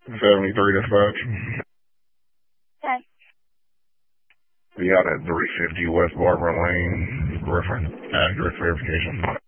73 dispatch. Okay. Be out at 350 West Barbara Lane. Reference address verification.